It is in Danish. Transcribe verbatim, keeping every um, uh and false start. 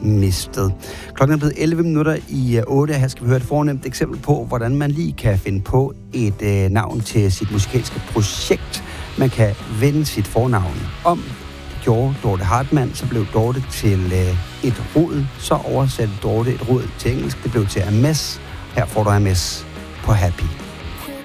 mistet. Klokken er blevet elleve minutter i otte, og her skal vi høre et fornemt eksempel på, hvordan man lige kan finde på et øh, navn til sit musikalske projekt. Man kan vende sit fornavn om. Det gjorde Dorte Hartmann, så blev Dorte til øh, et rod. Så oversatte Dorte et rod til engelsk. Det blev til A Mess. Her får du A Mess på Happy.